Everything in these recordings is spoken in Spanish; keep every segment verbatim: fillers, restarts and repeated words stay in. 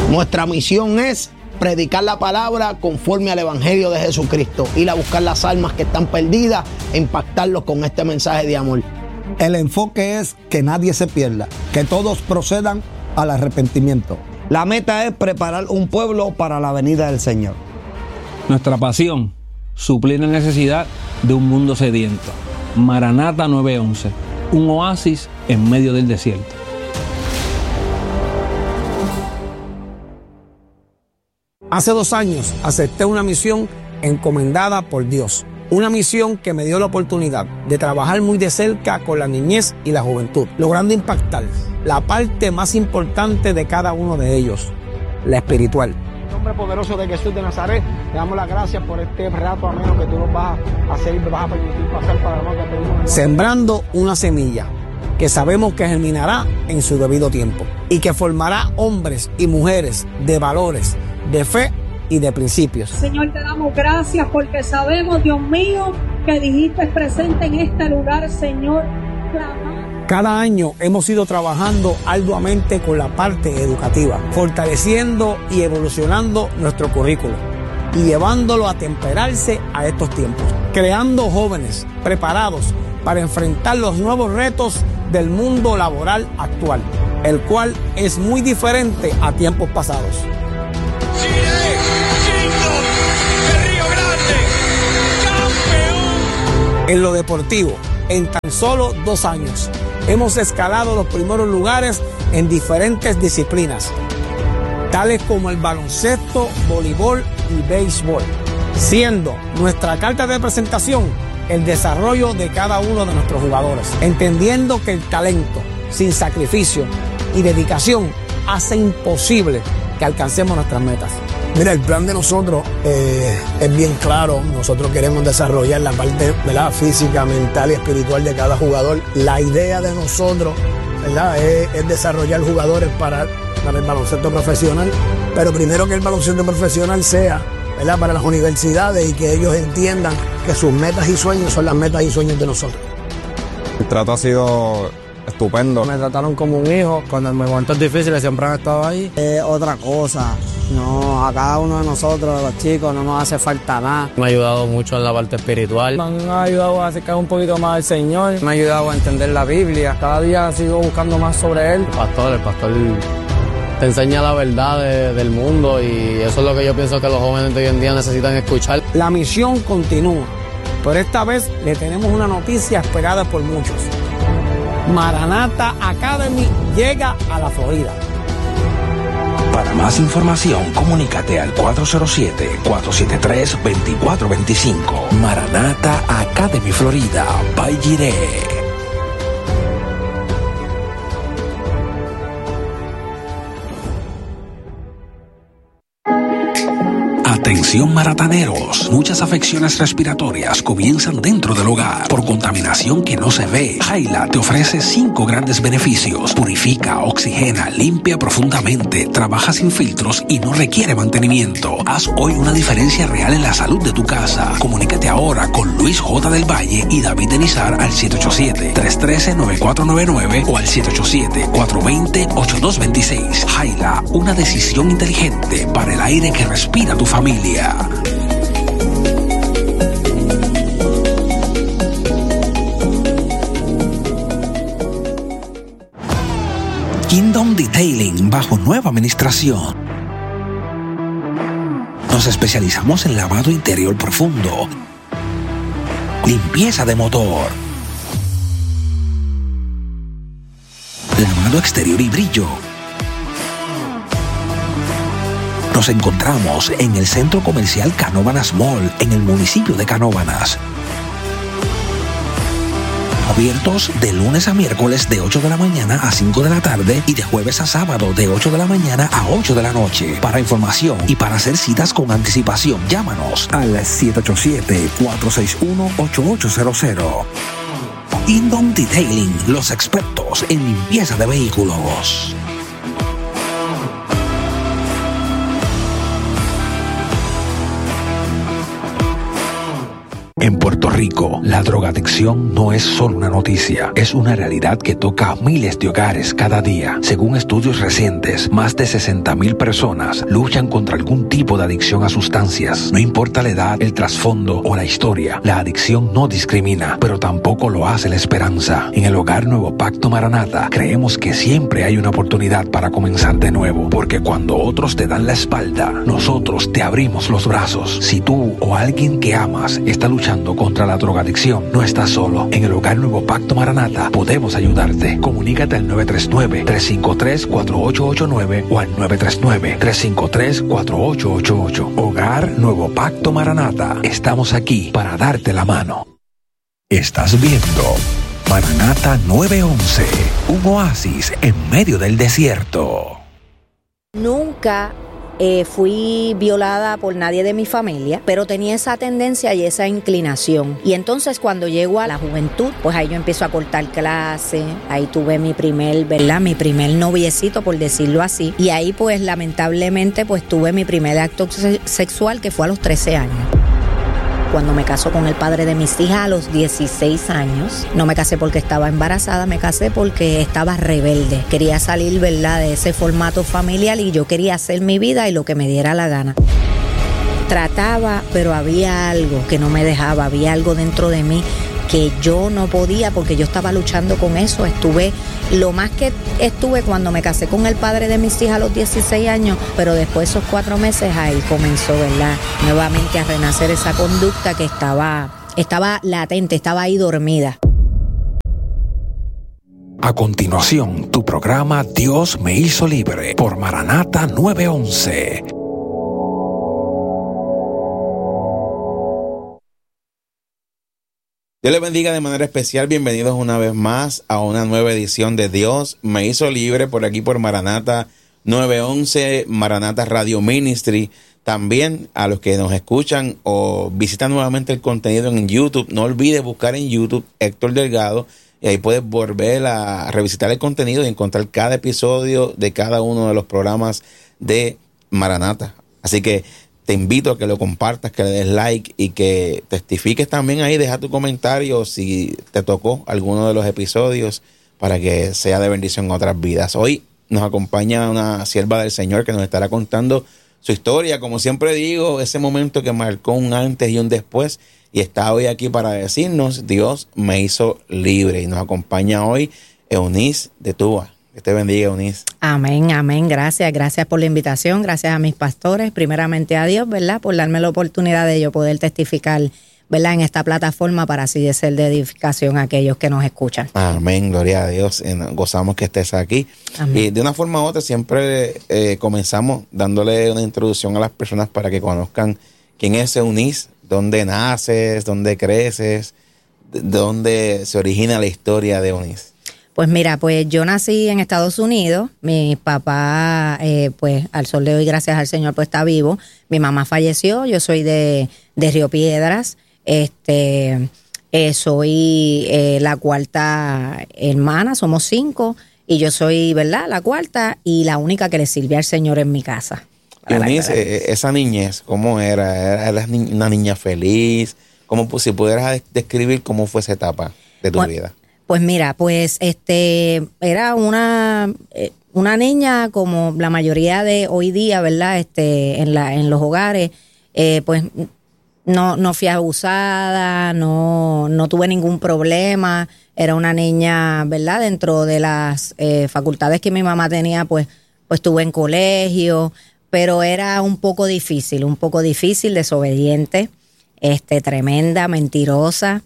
Nuestra misión es predicar la palabra conforme al Evangelio de Jesucristo, ir a buscar las almas que están perdidas e impactarlos con este mensaje de amor. El enfoque es que nadie se pierda, que todos procedan al arrepentimiento. La meta es preparar un pueblo para la venida del Señor. Nuestra pasión, suplir la necesidad de un mundo sediento. Maranata nueve once, un oasis en medio del desierto. Hace dos años acepté una misión encomendada por Dios. Una misión que me dio la oportunidad de trabajar muy de cerca con la niñez y la juventud, logrando impactar la parte más importante de cada uno de ellos, la espiritual. En el nombre poderoso de Jesús de Nazaret, te damos las gracias por este rato ameno que tú nos vas a hacer y me vas a permitir pasar para lo que pedimos. Sembrando una semilla que sabemos que germinará en su debido tiempo y que formará hombres y mujeres de valores, de fe y de principios. Señor, te damos gracias porque sabemos, Dios mío, que dijiste presente en este lugar, Señor. Clamar. Cada año hemos ido trabajando arduamente con la parte educativa, fortaleciendo y evolucionando nuestro currículo y llevándolo a temperarse a estos tiempos, creando jóvenes preparados para enfrentar los nuevos retos del mundo laboral actual, el cual es muy diferente a tiempos pasados. En lo deportivo, en tan solo dos años, hemos escalado los primeros lugares en diferentes disciplinas, tales como el baloncesto, voleibol y béisbol, siendo nuestra carta de presentación el desarrollo de cada uno de nuestros jugadores, entendiendo que el talento, sin sacrificio y dedicación, hace imposible que alcancemos nuestras metas. Mira, el plan de nosotros eh, es bien claro. Nosotros queremos desarrollar la parte, ¿verdad?, física, mental y espiritual de cada jugador. La idea de nosotros, ¿verdad?, es, es desarrollar jugadores para, para el baloncesto profesional, pero primero que el baloncesto profesional sea, ¿verdad?, para las universidades y que ellos entiendan que sus metas y sueños son las metas y sueños de nosotros. El trato ha sido estupendo. Me trataron como un hijo. Cuando en momentos difíciles siempre han estado ahí. Es otra cosa. No, a cada uno de nosotros, los chicos, no nos hace falta nada. Me ha ayudado mucho en la parte espiritual. Me han ayudado a acercar un poquito más al Señor. Me ha ayudado a entender la Biblia. Cada día sigo buscando más sobre Él. El pastor, el pastor te enseña la verdad de, del mundo y eso es lo que yo pienso que los jóvenes de hoy en día necesitan escuchar. La misión continúa, pero esta vez le tenemos una noticia esperada por muchos. Maranata Academy llega a la Florida. Para más información, comunícate al cuatro cero siete, cuatro siete tres, dos cuatro dos cinco. Maranata Academy Florida, by Jiré. Atención marataneros, muchas afecciones respiratorias comienzan dentro del hogar por contaminación que no se ve. Jaila te ofrece cinco grandes beneficios: purifica, oxigena, limpia profundamente, trabaja sin filtros y no requiere mantenimiento. Haz hoy una diferencia real en la salud de tu casa. Comunícate ahora con Luis J. del Valle y David Denizar al siete ocho siete, tres uno tres, nueve cuatro nueve nueve o al siete ocho siete, cuatro dos cero, ocho dos dos seis. Jaila, una decisión inteligente para el aire que respira tu familia. Kingdom Detailing bajo nueva administración. Nos especializamos en lavado interior profundo, limpieza de motor, lavado exterior y brillo. Nos encontramos en el Centro Comercial Canóvanas Mall, en el municipio de Canóvanas. Abiertos de lunes a miércoles de ocho de la mañana a cinco de la tarde y de jueves a sábado de ocho de la mañana a ocho de la noche. Para información y para hacer citas con anticipación, llámanos al siete ocho siete, cuatro seis uno, ocho ocho cero cero. Kingdom Detailing, los expertos en limpieza de vehículos. En Puerto Rico digo, la drogadicción no es solo una noticia, es una realidad que toca a miles de hogares cada día. Según estudios recientes, más de sesenta mil personas luchan contra algún tipo de adicción a sustancias. No importa la edad, el trasfondo o la historia, la adicción no discrimina, pero tampoco lo hace la esperanza. En el Hogar Nuevo Pacto Maranata, creemos que siempre hay una oportunidad para comenzar de nuevo, porque cuando otros te dan la espalda, nosotros te abrimos los brazos. Si tú o alguien que amas está luchando contra la drogadicción, no estás solo. En el Hogar Nuevo Pacto Maranata podemos ayudarte. Comunícate al nueve tres nueve, tres cinco tres, cuatro ocho ocho nueve o al nueve tres nueve, tres cinco tres, cuatro ocho ocho ocho. Hogar Nuevo Pacto Maranata. Estamos aquí para darte la mano. Estás viendo Maranata nueve once, un oasis en medio del desierto. Nunca eh, fui violada por nadie de mi familia, pero tenía esa tendencia y esa inclinación. Y entonces cuando llego a la juventud, pues ahí yo empiezo a cortar clase, ahí tuve mi primer, ¿verdad? Mi primer noviecito, por decirlo así. Y ahí pues lamentablemente pues tuve mi primer acto se- sexual que fue a los trece años. Cuando me casó con el padre de mis hijas a los dieciséis años, no me casé porque estaba embarazada, me casé porque estaba rebelde. Quería salir, ¿verdad?, de ese formato familiar y yo quería hacer mi vida y lo que me diera la gana. Trataba, pero había algo que no me dejaba, había algo dentro de mí que yo no podía porque yo estaba luchando con eso. Estuve, lo más que estuve cuando me casé con el padre de mis hijas a los dieciséis años, pero después de esos cuatro meses ahí comenzó, ¿verdad?, nuevamente a renacer esa conducta que estaba, estaba latente, estaba ahí dormida. A continuación, tu programa Dios me hizo libre por Maranata nueve once. Dios les bendiga de manera especial. Bienvenidos una vez más a una nueva edición de Dios me hizo libre por aquí por Maranata nueve once, Maranata Radio Ministry. También a los que nos escuchan o visitan nuevamente el contenido en YouTube, no olvides buscar en YouTube Héctor Delgado y ahí puedes volver a revisitar el contenido y encontrar cada episodio de cada uno de los programas de Maranata. Así que te invito a que lo compartas, que le des like y que testifiques también ahí. Deja tu comentario si te tocó alguno de los episodios para que sea de bendición a otras vidas. Hoy nos acompaña una sierva del Señor que nos estará contando su historia. Como siempre digo, ese momento que marcó un antes y un después. Y está hoy aquí para decirnos, Dios me hizo libre. Y nos acompaña hoy Eunice de Túa. Que te bendiga, Eunice. Amén, amén. Gracias, gracias por la invitación. Gracias a mis pastores, primeramente a Dios, ¿verdad?, por darme la oportunidad de yo poder testificar, ¿verdad?, en esta plataforma para así de ser de edificación a aquellos que nos escuchan. Amén, gloria a Dios. Gozamos que estés aquí. Amén. Y de una forma u otra siempre eh, comenzamos dándole una introducción a las personas para que conozcan quién es Eunice, dónde naces, dónde creces, dónde se origina la historia de Eunice. Pues mira, pues yo nací en Estados Unidos, mi papá, eh, pues al sol de hoy, gracias al Señor, pues está vivo. Mi mamá falleció, yo soy de, de Río Piedras, este, eh, soy eh, la cuarta hermana, somos cinco, y yo soy, ¿verdad?, la cuarta y la única que le sirve al Señor en mi casa. Eunice, esa niñez, ¿cómo era? ¿Eras una niña feliz? ¿Cómo, si pudieras describir cómo fue esa etapa de tu bueno, vida? Pues mira, pues este era una eh, una niña como la mayoría de hoy día, ¿verdad? Este en la en los hogares, eh, pues no no fui abusada, no no tuve ningún problema. Era una niña, ¿verdad? Dentro de las eh, facultades que mi mamá tenía, pues pues estuve en colegio, pero era un poco difícil, un poco difícil, desobediente, este tremenda, mentirosa.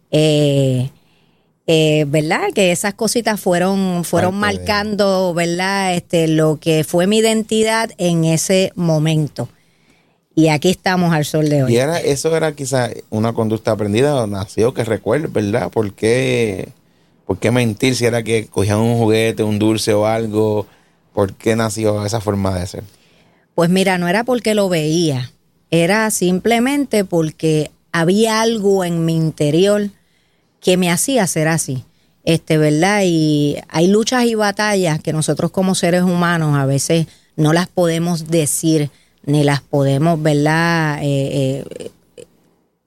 Eh, Eh, ¿verdad? Que esas cositas fueron fueron Parte marcando, de... ¿verdad? Este, lo que fue mi identidad en ese momento. Y aquí estamos al sol de hoy. Y era, eso era quizás una conducta aprendida o nació que recuerdes, ¿verdad? ¿Por qué, ¿Por qué mentir si era que cogían un juguete, un dulce o algo? ¿Por qué nació esa forma de ser? Pues mira, no era porque lo veía. Era simplemente porque había algo en mi interior que me hacía ser así, este, ¿verdad? Y hay luchas y batallas que nosotros como seres humanos a veces no las podemos decir, ni las podemos, ¿verdad?, eh, eh,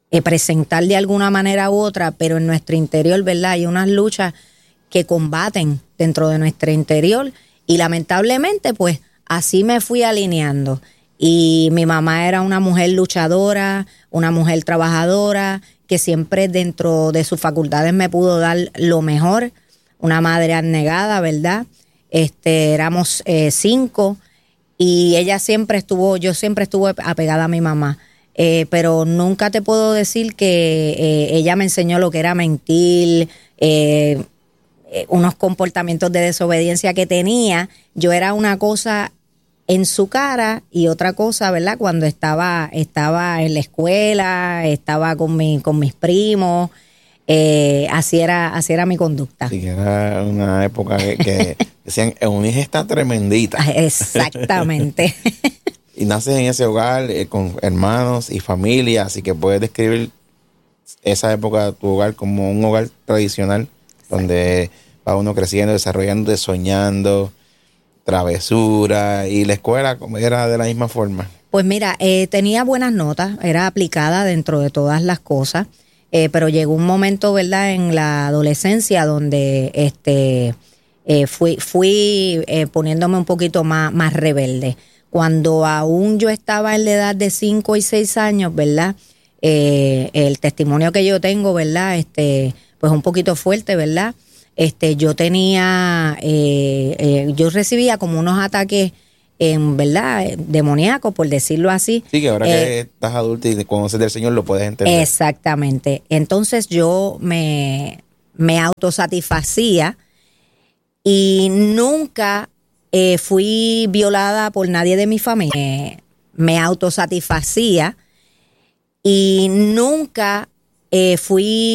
eh, presentar de alguna manera u otra, pero en nuestro interior, ¿verdad? Hay unas luchas que combaten dentro de nuestro interior y lamentablemente pues así me fui alineando. Y mi mamá era una mujer luchadora, una mujer trabajadora, que siempre dentro de sus facultades me pudo dar lo mejor, una madre abnegada, ¿verdad? Este, éramos eh, cinco y ella siempre estuvo, yo siempre estuve apegada a mi mamá. Eh, pero nunca te puedo decir que eh, ella me enseñó lo que era mentir, eh, eh, unos comportamientos de desobediencia que tenía. Yo era una cosa en su cara y otra cosa, ¿verdad? Cuando estaba, estaba en la escuela, estaba con, mi, con mis primos, eh, así era, así era mi conducta. Sí, que era una época que, que decían, Eunice está tremendita. Exactamente. Y naces en ese hogar eh, con hermanos y familia, así que puedes describir esa época de tu hogar como un hogar tradicional, donde va uno creciendo, desarrollando, soñando, travesura, y la escuela era de la misma forma. Pues mira, eh, tenía buenas notas, era aplicada dentro de todas las cosas, eh, pero llegó un momento, ¿verdad?, en la adolescencia donde este eh, fui, fui eh, poniéndome un poquito más, más rebelde. Cuando aún yo estaba en la edad de cinco y seis años, ¿verdad? Eh, el testimonio que yo tengo, ¿verdad? Este, pues un poquito fuerte, ¿verdad? Este, yo tenía, eh, eh, yo recibía como unos ataques, en verdad, demoníacos, por decirlo así. Sí, que ahora eh, que estás adulta y conoces del Señor lo puedes entender. Exactamente. Entonces yo me, me autosatisfacía y nunca eh, fui violada por nadie de mi familia. Me, me autosatisfacía y nunca eh, fui